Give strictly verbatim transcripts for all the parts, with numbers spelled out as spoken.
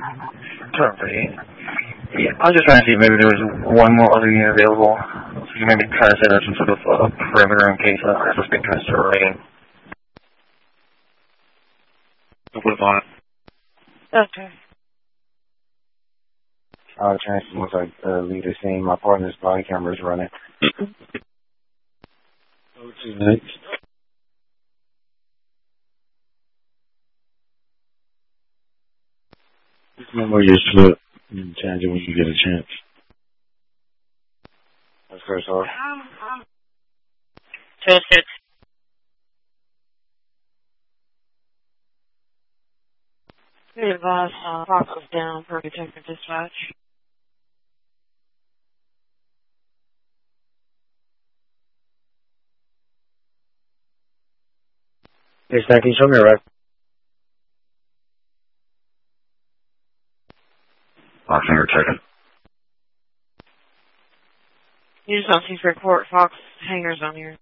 Perfect. Yeah, I was just trying to see if maybe there was one more other unit available. So you maybe try to set up some sort of uh, perimeter in case uh, a suspect tries to raid. Flip on it. Okay. Uh, Transit looks like the leader scene. My partner's body camera is running. Oh, two minutes. Remember your slip and change it when you get a chance. That's first off. Two six. Good advice. Uh, Fox was down for detective dispatch. Hey, Stan, can you show me a rec? I'll finger checking. You just don't see report Fox hangers on here.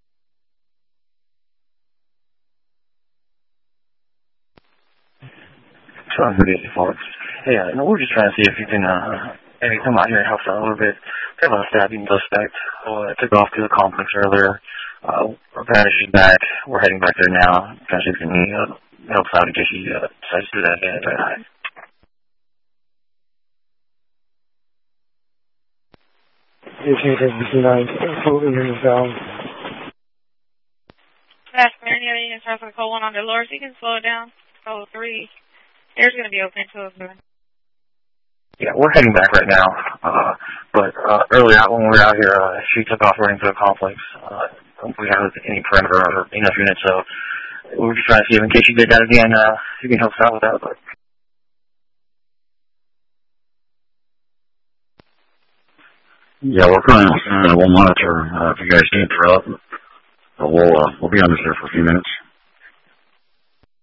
Trying to get the Fox. Yeah, no, we're just trying to see if you can uh, maybe come out here and help us out a little bit. We have a stabbing suspect who uh, took off to the complex earlier. Uh, apparently she's back. We're heading back there now. Apparently can uh, help us out in case she uh, decides to do that again. Right? eighteen fifty-nine. Holding him down. Fast man, you have any traffic call one on Dolores? You can slow it down. Call three. There's going to be open to us. Yeah, we're heading back right now. Uh, but uh, earlier when we were out here, uh, she took off running to the complex. Uh, we have any perimeter or enough units, so we were just trying to see if in case she did that again, uh, you can help us out with that. But yeah, we're currently on. Uh, we'll monitor uh, if you guys need interrupt. But we'll uh, we'll be on this here for a few minutes.